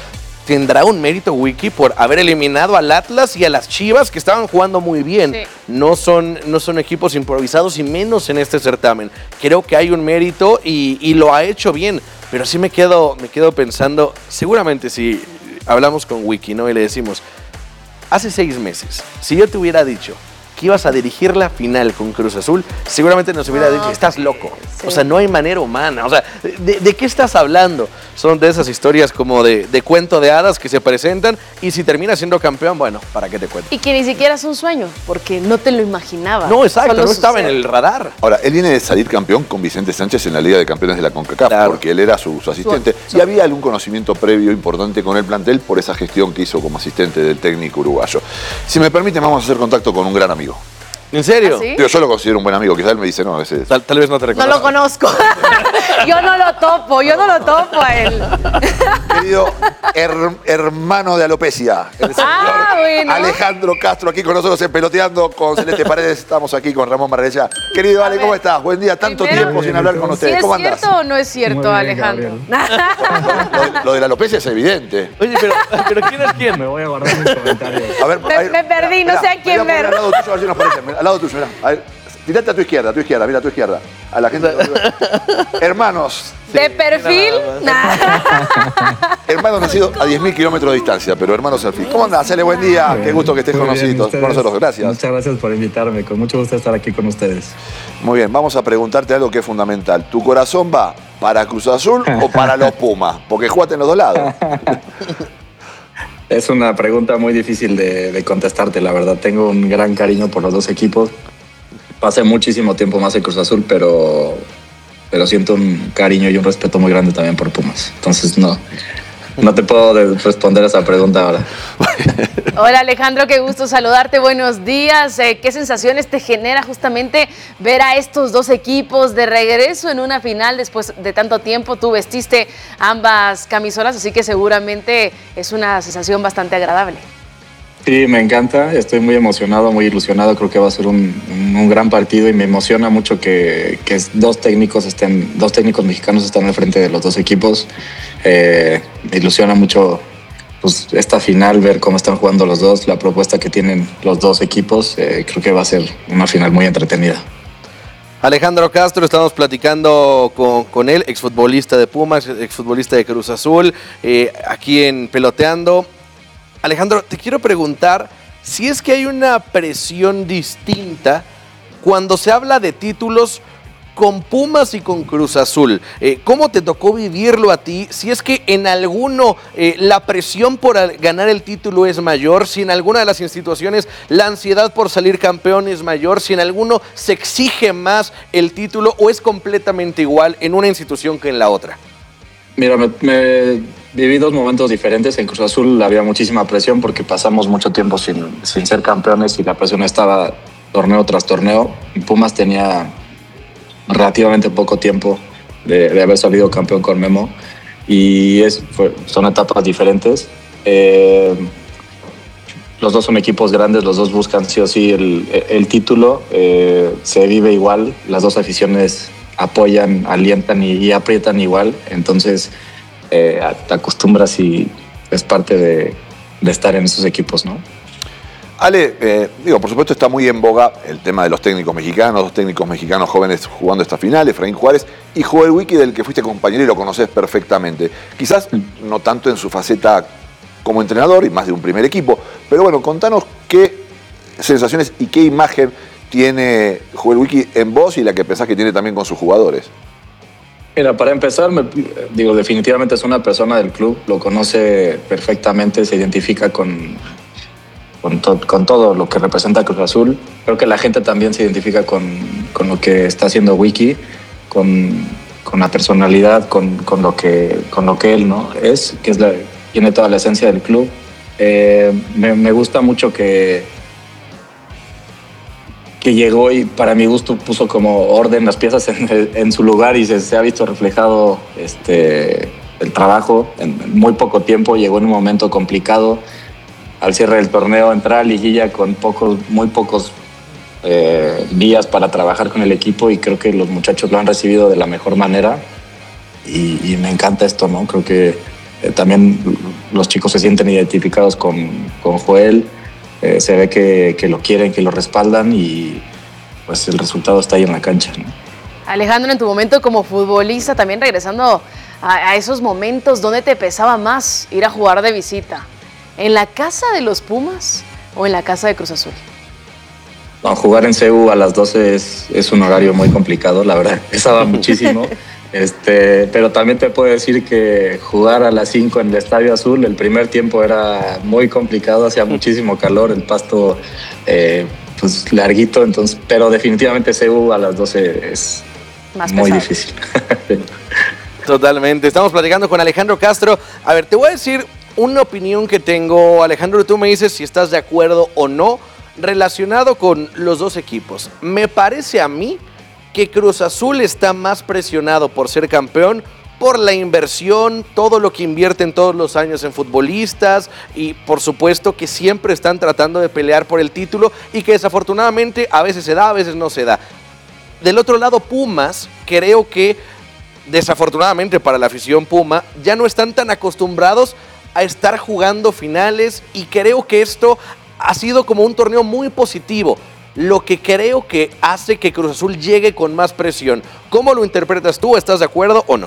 tendrá un mérito Wiki por haber eliminado al Atlas y a las Chivas, que estaban jugando muy bien. Sí. No son, no son equipos improvisados y menos en este certamen. Creo que hay un mérito y, y lo ha hecho bien, pero sí me quedo, me quedo pensando, seguramente si hablamos con Wiki, ¿no? Y le decimos, hace seis meses, si yo te hubiera dicho que ibas a dirigir la final con Cruz Azul, seguramente nos hubiera dicho, estás loco. Sí. O sea, no hay manera humana. O sea, ¿de, de qué estás hablando? Son de esas historias como de, de cuento de hadas que se presentan y si terminas siendo campeón, bueno, ¿para qué te cuento? Y que ni siquiera es un sueño, porque no te lo imaginaba. No, exacto, Solo no estaba sucede. en el radar. Ahora, él viene de salir campeón con Vicente Sánchez en la Liga de Campeones de la CONCACAF, claro. porque él era su, su asistente. Su, su. Y había algún conocimiento previo importante con el plantel por esa gestión que hizo como asistente del técnico uruguayo. Si me permite, vamos a hacer contacto con un gran amigo. ¿En serio? ¿Ah, sí? Yo, yo lo considero un buen amigo, quizás él me dice, no, ese tal, tal vez no te reconozco. No lo conozco. Yo no lo topo, yo no lo topo a él. Querido her, hermano de alopecia, el señor ah, bueno. Alejandro Castro, aquí con nosotros en Peloteando con Celeste Paredes. Estamos aquí con Ramón Marrella. Querido Ale, ¿cómo estás? Buen día, tanto Primero, tiempo sin hablar con ustedes. ¿Sí ¿Cómo es andás? cierto o no es cierto, bien, Alejandro? lo, lo de la alopecia es evidente. Oye, pero, pero ¿quién es quién? Me voy a guardar mis comentarios. A ver, me, ahí, me perdí, mirá, no sé a quién ver. Al lado tuyo, a ver si nos parece. Al lado tuyo, mirá. A ver, tirate a tu izquierda, a tu izquierda, mira a tu izquierda. A la gente. Hermanos. ¿De sí, perfil? Nah. Hermanos nacidos a diez mil kilómetros de distancia, pero hermanos al fin. ¿Cómo andás? Hacele buen día. Bien, Qué gusto que estés con nosotros, con nosotros. Gracias. Muchas gracias por invitarme. Con mucho gusto estar aquí con ustedes. Muy bien, vamos a preguntarte algo que es fundamental. ¿Tu corazón va para Cruz Azul o para los Pumas? Porque jugaste en los dos lados. Es una pregunta muy difícil de, de contestarte, la verdad. Tengo un gran cariño por los dos equipos. Pasé muchísimo tiempo más en Cruz Azul, pero, pero siento un cariño y un respeto muy grande también por Pumas. Entonces, no, no te puedo responder a esa pregunta ahora. Hola Alejandro, qué gusto saludarte, buenos días. Eh, ¿Qué sensaciones te genera justamente ver a estos dos equipos de regreso en una final después de tanto tiempo? Tú vestiste ambas camisolas, así que seguramente es una sensación bastante agradable. Sí, me encanta, estoy muy emocionado, muy ilusionado, creo que va a ser un, un, un gran partido y me emociona mucho que, que dos técnicos estén, dos técnicos mexicanos están al frente de los dos equipos. Eh, me ilusiona mucho pues, esta final, ver cómo están jugando los dos, la propuesta que tienen los dos equipos, eh, creo que va a ser una final muy entretenida. Alejandro Castro, estamos platicando con, con él, exfutbolista de Pumas, exfutbolista de Cruz Azul, eh, aquí en Peloteando. Alejandro, te quiero preguntar si es que hay una presión distinta cuando se habla de títulos con Pumas y con Cruz Azul. Eh, ¿Cómo te tocó vivirlo a ti? Si es que en alguno eh, la presión por ganar el título es mayor, si en alguna de las instituciones la ansiedad por salir campeón es mayor, si en alguno se exige más el título o es completamente igual en una institución que en la otra. Mira, me... me... Viví dos momentos diferentes. En Cruz Azul había muchísima presión porque pasamos mucho tiempo sin, sin ser campeones y la presión estaba torneo tras torneo. Pumas tenía relativamente poco tiempo de, de haber salido campeón con Memo y es, fue, son etapas diferentes. Eh, los dos son equipos grandes, los dos buscan sí o sí el, el título. Eh, se vive igual, las dos aficiones apoyan, alientan y, y aprietan igual. Entonces Eh, te acostumbras y es parte de, de estar en esos equipos, ¿no? Ale, eh, digo, por supuesto está muy en boga el tema de los técnicos mexicanos, dos técnicos mexicanos jóvenes jugando esta final, Efraín Juárez y Joel Wiki, del que fuiste compañero y lo conoces perfectamente. Quizás no tanto en su faceta como entrenador y más de un primer equipo, pero bueno, contanos qué sensaciones y qué imagen tiene Joel Wiki en vos y la que pensás que tiene también con sus jugadores. Mira, para empezar, me, digo, definitivamente es una persona del club, lo conoce perfectamente, se identifica con, con, to, con todo lo que representa Cruz Azul. Creo que la gente también se identifica con, con lo que está haciendo Wiki, con, con la personalidad, con, con, lo que, con lo que él no es, que es la, tiene toda la esencia del club. Eh, me, me gusta mucho que... que llegó y para mi gusto puso como orden las piezas en, en su lugar y se, se ha visto reflejado este, el trabajo en muy poco tiempo. Llegó en un momento complicado al cierre del torneo, entrar a liguilla con pocos, muy pocos eh, días para trabajar con el equipo y creo que los muchachos lo han recibido de la mejor manera y, y me encanta esto, ¿no? Creo que eh, también los chicos se sienten identificados con, con Joel, eh, se ve que, que lo quieren, que lo respaldan y pues el resultado está ahí en la cancha, ¿no? Alejandro, en tu momento como futbolista, también regresando a, a esos momentos, ¿dónde te pesaba más ir a jugar de visita? ¿En la casa de los Pumas o en la casa de Cruz Azul? No, jugar en C U a las doce es, es un horario muy complicado, la verdad, pesaba muchísimo. Este, pero también te puedo decir que jugar a las cinco en el Estadio Azul, el primer tiempo era muy complicado, hacía muchísimo calor, el pasto eh, pues larguito, entonces, pero definitivamente C U a las doce es Más muy pesado. difícil. Totalmente. Estamos platicando con Alejandro Castro. A ver, te voy a decir una opinión que tengo, Alejandro, tú me dices si estás de acuerdo o no, relacionado con los dos equipos. Me parece a mí que Cruz Azul está más presionado por ser campeón, por la inversión, todo lo que invierten todos los años en futbolistas y por supuesto que siempre están tratando de pelear por el título y que desafortunadamente a veces se da, a veces no se da. Del otro lado, Pumas, creo que desafortunadamente para la afición Puma, ya no están tan acostumbrados a estar jugando finales y creo que esto ha sido como un torneo muy positivo, lo que creo que hace que Cruz Azul llegue con más presión. ¿Cómo lo interpretas tú? ¿Estás de acuerdo o no?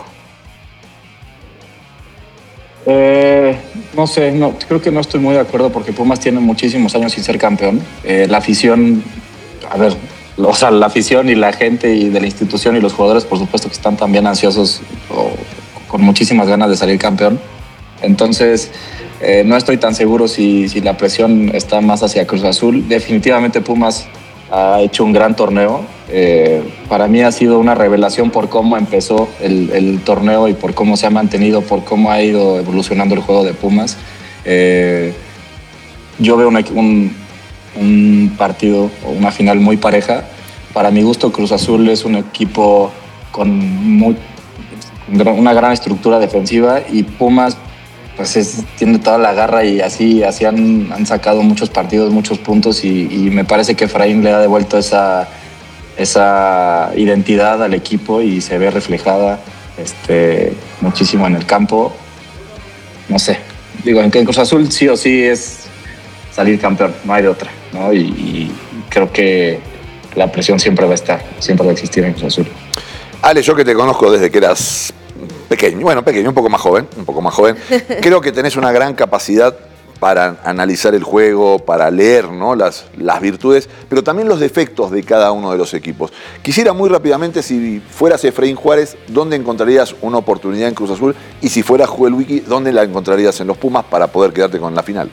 Eh, no sé, no, creo que no estoy muy de acuerdo porque Pumas tiene muchísimos años sin ser campeón. Eh, la afición, a ver, o sea, la afición y la gente y de la institución y los jugadores, por supuesto que están también ansiosos o con muchísimas ganas de salir campeón. Entonces, eh, no estoy tan seguro si, si la presión está más hacia Cruz Azul. Definitivamente Pumas ha hecho un gran torneo. Eh, para mí ha sido una revelación por cómo empezó el, el torneo y por cómo se ha mantenido, por cómo ha ido evolucionando el juego de Pumas. Eh, yo veo una, un, un partido o una final muy pareja. Para mi gusto, Cruz Azul es un equipo con muy, una gran estructura defensiva y Pumas pues es, tiene toda la garra y así, así han, han sacado muchos partidos, muchos puntos y, y me parece que Efraín le ha devuelto esa, esa identidad al equipo y se ve reflejada este, muchísimo en el campo. No sé, digo, en Cruz Azul sí o sí es salir campeón, no hay de otra, ¿no? Y, y creo que la presión siempre va a estar, siempre va a existir en Cruz Azul. Ale, yo que te conozco desde que eras pequeño, bueno, pequeño, un poco más joven, un poco más joven, creo que tenés una gran capacidad para analizar el juego, para leer, ¿no? las, las virtudes, pero también los defectos de cada uno de los equipos. Quisiera muy rápidamente, si fueras Efraín Juárez, ¿dónde encontrarías una oportunidad en Cruz Azul? Y si fueras Joel Wiki, ¿dónde la encontrarías en los Pumas para poder quedarte con la final?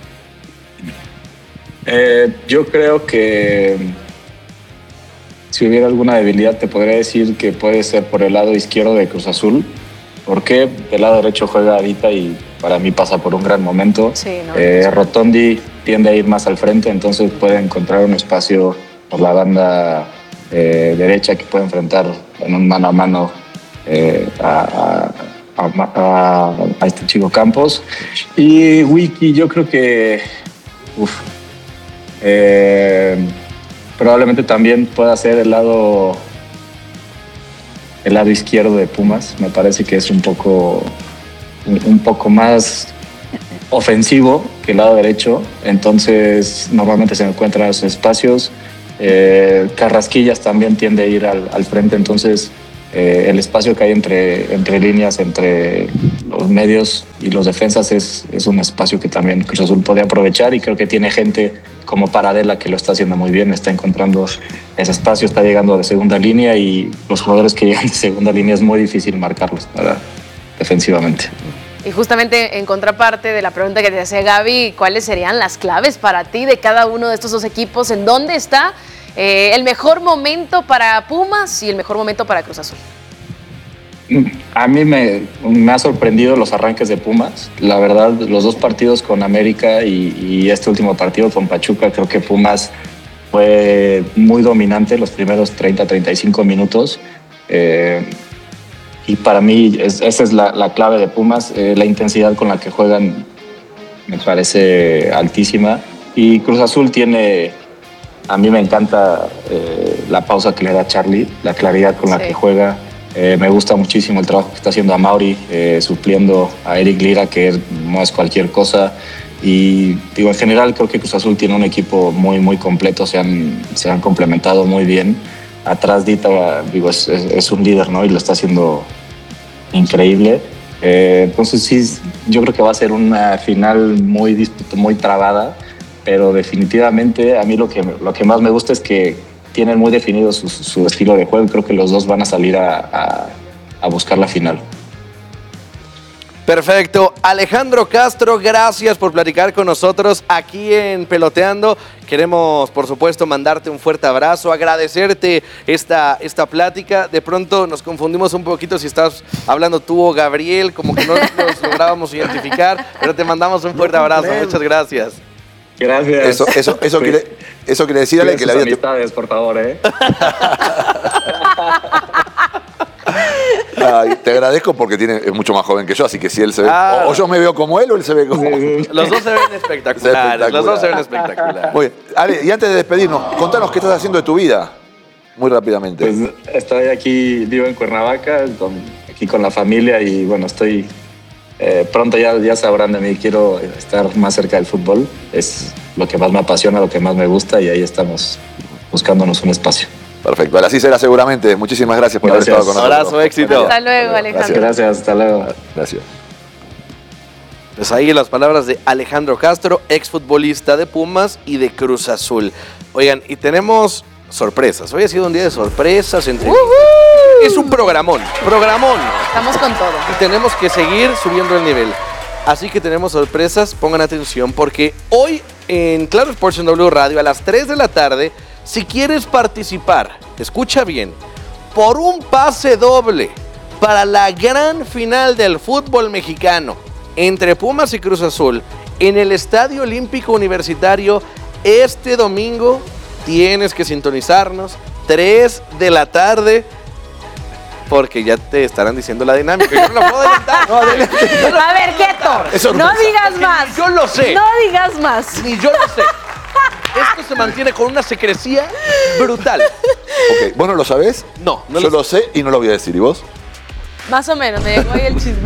Eh, yo creo que si hubiera alguna debilidad te podría decir que puede ser por el lado izquierdo de Cruz Azul, porque del lado derecho juega Adita y para mí pasa por un gran momento. Sí, no, eh, Rotondi tiende a ir más al frente, entonces puede encontrar un espacio por la banda eh, derecha que puede enfrentar en un mano a mano eh, a, a, a, a este chico Campos. Y Wiki, yo creo que uf, eh, probablemente también pueda ser el lado el lado izquierdo de Pumas. Me parece que es un poco un, un poco más ofensivo que el lado derecho, entonces normalmente se encuentran los espacios. eh, Carrasquillas también tiende a ir al, al frente, entonces eh, el espacio que hay entre, entre líneas, entre los medios y los defensas es, es un espacio que también Cruz Azul puede aprovechar y creo que tiene gente como Paradela que lo está haciendo muy bien, está encontrando ese espacio, está llegando de segunda línea y los jugadores que llegan de segunda línea es muy difícil marcarlos para, defensivamente. Y justamente en contraparte de la pregunta que te hacía Gaby, ¿cuáles serían las claves para ti de cada uno de estos dos equipos? ¿En dónde está eh, el mejor momento para Pumas y el mejor momento para Cruz Azul? A mí me, me ha sorprendido los arranques de Pumas. La verdad, los dos partidos con América y, y este último partido con Pachuca, creo que Pumas fue muy dominante los primeros treinta a treinta y cinco minutos. Eh, y para mí es, esa es la, la clave de Pumas. Eh, la intensidad con la que juegan me parece altísima. Y Cruz Azul tiene... A mí me encanta eh, la pausa que le da Charlie, la claridad con la sí. que juega. Eh, me gusta muchísimo el trabajo que está haciendo Amaury, eh, supliendo a Eric Lira, que no es cualquier cosa. Y digo, en general creo que Cruz Azul tiene un equipo muy, muy completo, se han, se han complementado muy bien. Atrás Dita, digo, es, es, es un líder, ¿no? Y lo está haciendo increíble. Eh, entonces sí, yo creo que va a ser una final muy disputa, muy trabada, pero definitivamente a mí lo que, lo que más me gusta es que tienen muy definido su, su estilo de juego y creo que los dos van a salir a, a, a buscar la final. Perfecto. Alejandro Castro, gracias por platicar con nosotros aquí en Peloteando. Queremos, por supuesto, mandarte un fuerte abrazo, agradecerte esta, esta plática. De pronto nos confundimos un poquito si estás hablando tú o Gabriel, como que no nos lográbamos identificar, pero te mandamos un fuerte abrazo. Muchas gracias. Gracias. Eso, eso, eso, quiere, eso quiere decir, Ale, que la vida... amistades, por favor, ¿eh? Ay, te agradezco porque tiene, es mucho más joven que yo, así que si él se ve... Ah. O, o yo me veo como él o él se ve como... Los dos se ven espectaculares. Espectacular. Los dos se ven espectaculares. Muy bien. Ale, y antes de despedirnos, contanos qué estás haciendo de tu vida, muy rápidamente. Pues estoy aquí, vivo en Cuernavaca, con, aquí con la familia y bueno, estoy... Eh, pronto ya, ya sabrán de mí, quiero estar más cerca del fútbol. Es lo que más me apasiona, lo que más me gusta y ahí estamos buscándonos un espacio. Perfecto, vale, así será seguramente. Muchísimas gracias por Gracias. haber estado con nosotros. Abrazo, éxito. Hasta luego, Alejandro. Gracias, gracias, hasta luego. Gracias. Pues ahí las palabras de Alejandro Castro, exfutbolista de Pumas y de Cruz Azul. Oigan, y tenemos sorpresas. Hoy ha sido un día de sorpresas. Entre... Uh-huh. Es un programón, programón. Estamos con todo. Y tenemos que seguir subiendo el nivel. Así que tenemos sorpresas, pongan atención, porque hoy en Claro Sports en W Radio a las tres de la tarde, si quieres participar, escucha bien, por un pase doble para la gran final del fútbol mexicano entre Pumas y Cruz Azul en el Estadio Olímpico Universitario este domingo, tienes que sintonizarnos, tres de la tarde, porque ya te estarán diciendo la dinámica. Yo no la puedo adelantar. No, adelantar. A ver, quieto. No digas más. Yo lo sé. No digas más. Ni yo lo sé. Esto se mantiene con una secrecía brutal. Ok, ¿vos no lo sabés? No, no Yo lo lo sé y no lo voy a decir. ¿Y vos? Más o menos, me llegó ahí el chisme.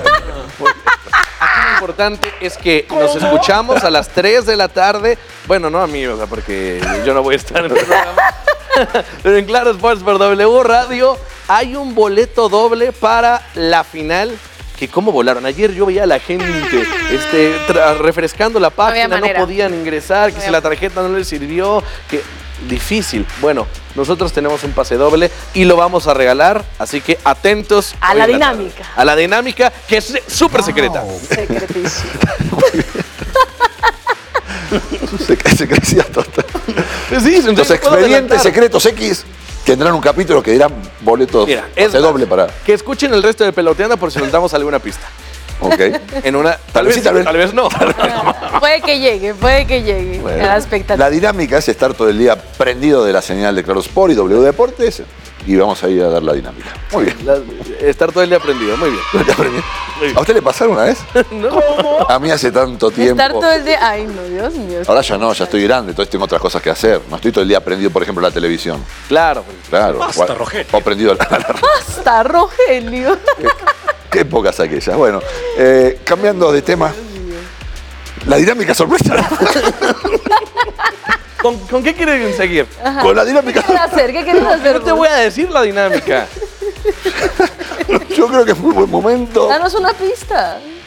Aquí lo importante es que nos escuchamos a las tres de la tarde. Bueno, no a mí, o sea, porque yo no voy a estar en el programa. Pero en Claro Sports por W Radio hay un boleto doble para la final. Que cómo volaron. Ayer yo veía a la gente este, refrescando la página, no, no podían ingresar, que no si la tarjeta no les sirvió, que difícil. Bueno, nosotros tenemos un pase doble y lo vamos a regalar, así que atentos. A la dinámica. A la dinámica, que es súper secreta. Wow. Secretísimo. Se, secrecía total. Sí, los expedientes secretos X tendrán un capítulo que dirán boletos. Mira, es doble para. Que escuchen el resto de Peloteando por si nos damos alguna pista. Ok. En una. Tal, tal vez vez sí, tal vez, tal vez no. Tal vez no. Puede que llegue, puede que llegue. Bueno, a la expectativa. La dinámica es estar todo el día prendido de la señal de Claro Sport y W Deportes. Y vamos a ir a dar la dinámica. Muy bien. La, estar todo el día prendido, muy bien. Muy bien. ¿A usted le pasaron una vez? No. A mí hace tanto tiempo. Estar todo el día. Ay, no, Dios mío. Ahora ya no, ya estoy grande, entonces tengo otras cosas que hacer. No estoy todo el día prendido, por ejemplo, a la televisión. Claro. Claro. Basta, Rogelio. O prendido a la, a la... Basta, Rogelio. ¿Qué, qué épocas aquellas? Bueno, eh, cambiando de tema. La dinámica sorpresa. ¿Con, ¿Con qué quieren seguir? Ajá. Con la dinámica. ¿Qué quieres hacer? ¿Qué quieres hacer? No te voy a decir la dinámica. Yo creo que fue un buen momento. Danos una pista.